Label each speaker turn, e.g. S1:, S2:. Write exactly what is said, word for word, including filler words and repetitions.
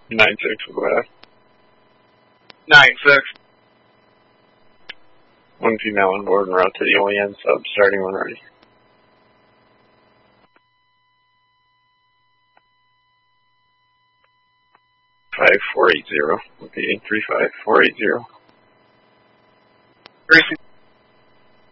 S1: Nine six, will go ahead.
S2: Nine six.
S1: One female on board and route to the O E N sub, starting when ready. Five four eight zero. Repeating three five four eight zero.
S2: Grayson